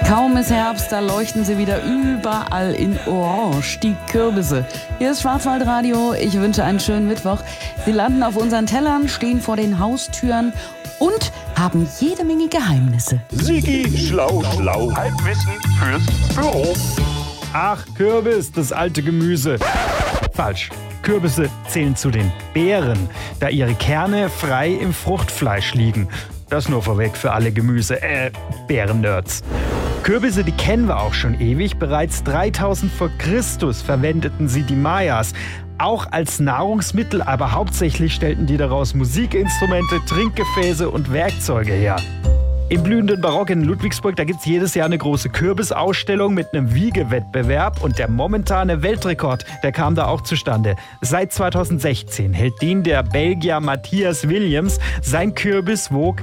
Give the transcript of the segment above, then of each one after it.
Kaum ist Herbst, da leuchten sie wieder überall in Orange, die Kürbisse. Hier ist Schwarzwaldradio, ich wünsche einen schönen Mittwoch. Sie landen auf unseren Tellern, stehen vor den Haustüren und haben jede Menge Geheimnisse. Sigi, schlau, Halbwissen fürs Büro. Ach, Kürbis, das alte Gemüse. Falsch. Kürbisse zählen zu den Beeren, da ihre Kerne frei im Fruchtfleisch liegen. Das nur vorweg für alle Beeren-Nerds. Kürbisse, die kennen wir auch schon ewig. Bereits 3000 vor Christus verwendeten sie die Mayas. Auch als Nahrungsmittel, aber hauptsächlich stellten die daraus Musikinstrumente, Trinkgefäße und Werkzeuge her. Im blühenden Barock in Ludwigsburg, da gibt es jedes Jahr eine große Kürbisausstellung mit einem Wiegewettbewerb und der momentane Weltrekord, der kam da auch zustande. Seit 2016 hält den der Belgier Matthias Williams. Sein Kürbis wog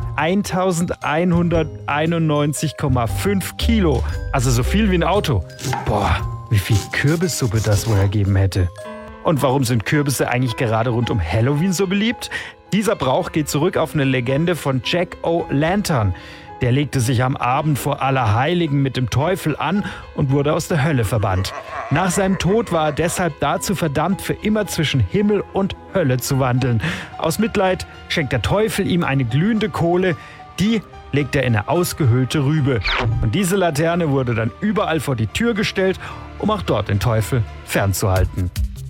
1191,5 Kilo, also so viel wie ein Auto. Boah, wie viel Kürbissuppe das wohl ergeben hätte. Und warum sind Kürbisse eigentlich gerade rund um Halloween so beliebt? Dieser Brauch geht zurück auf eine Legende von Jack O'Lantern. Der legte sich am Abend vor Allerheiligen mit dem Teufel an und wurde aus der Hölle verbannt. Nach seinem Tod war er deshalb dazu verdammt, für immer zwischen Himmel und Hölle zu wandeln. Aus Mitleid schenkt der Teufel ihm eine glühende Kohle, die legt er in eine ausgehöhlte Rübe. Und diese Laterne wurde dann überall vor die Tür gestellt, um auch dort den Teufel fernzuhalten.